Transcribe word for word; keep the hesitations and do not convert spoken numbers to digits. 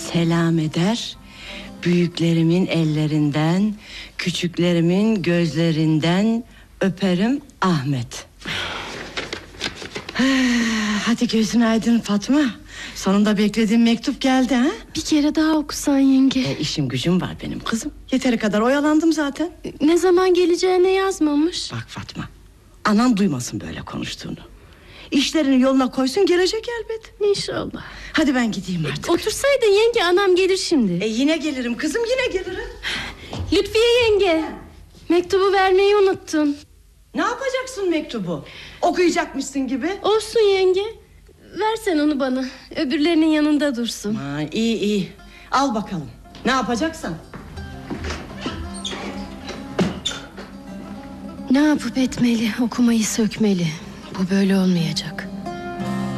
selam eder. Büyüklerimin ellerinden, küçüklerimin gözlerinden öperim Ahmet. Hadi gözün aydın Fatma. Sonunda beklediğim mektup geldi ha? Bir kere daha okusan yenge. E, işim gücüm var benim kızım. Yeteri kadar oyalandım zaten. Ne zaman geleceğine yazmamış. Bak Fatma, anan duymasın böyle konuştuğunu. İşlerini yoluna koysun, gelecek elbet. İnşallah. Hadi ben gideyim artık. Otursaydın yenge, anam gelir şimdi. E yine gelirim kızım, yine gelirim. Lütfiye yenge, mektubu vermeyi unuttun. Ne yapacaksın mektubu? Okuyacakmışsın gibi. Olsun yenge. Ver sen onu bana. Öbürlerinin yanında dursun. Aman, iyi iyi. Al bakalım. Ne yapacaksan. Ne yapıp etmeli? Okumayı sökmeli. Bu böyle olmayacak.